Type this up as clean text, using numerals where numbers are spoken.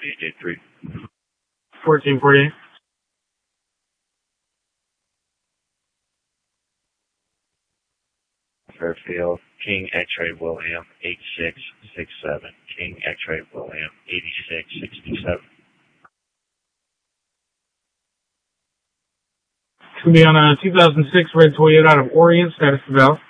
883. 1448. Fairfield, King X-Ray William 8667. King X-Ray William 8667. It's going to be on a 2006 red Toyota out of Orient, status of valve.